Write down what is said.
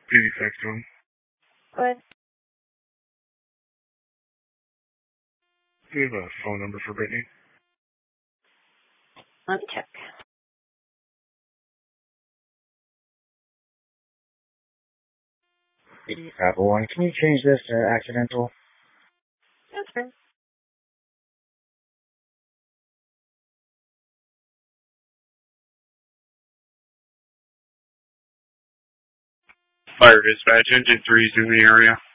PD fax to him. Go ahead. Do you have a phone number for Brittany? Let me check. Travel one. Can you change this to accidental? That's fair. Fire dispatch, engine 3's in the area.